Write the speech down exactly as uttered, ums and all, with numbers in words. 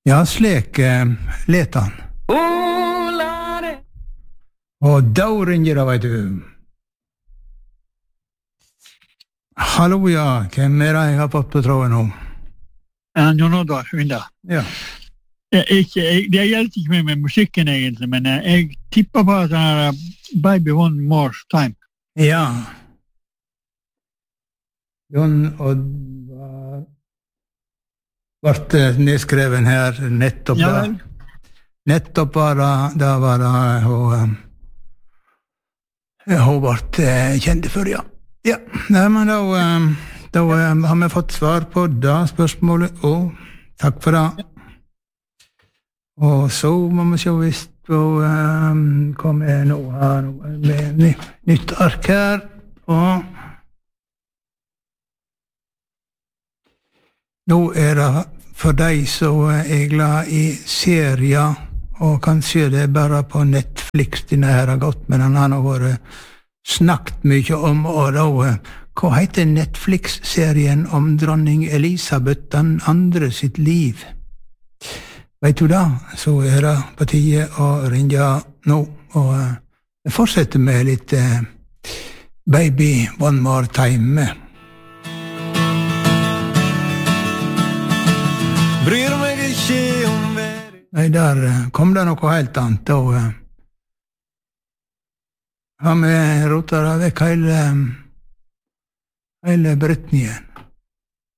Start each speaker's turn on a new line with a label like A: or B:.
A: Ja, slik eh, let han. Og da ringer det, vet du. Hallo, ja. Hvem er det jeg har fått på tråden nå?
B: Ja, Jon Oddvar, Vinda.
A: Ja.
B: Jeg, ikke, jeg, det hjelper ikke meg med musikken egentlig, men jeg, jeg tipper på at det er Baby One More Time.
A: Ja. Jon Oddvar ble nedskreven her nettopp
B: Ja,
A: da. Nettopp var det, da var det hun, hun ble kjent for, ja. Ja, nei, men da, da har vi fått svar på det spørsmålet, og takk for det. Og så må vi se hvis vi um, kommer nå her med ny, nytt ark her, og nå er det for deg som er glad i serier, og kanskje det er bare på Netflix denne her har gått, men han har vært snakket mye om, og da, hva heter Netflix-serien om dronning Elisabeth den andre sitt liv? Vet du da, så er det på tide å ringe nå, og jeg fortsetter med litt uh, Baby One More Time. Bryr meg ikke om vær. Nei, der kom det noe helt annet, og uh, har vi rotet vekk hele, hele Britney igjen.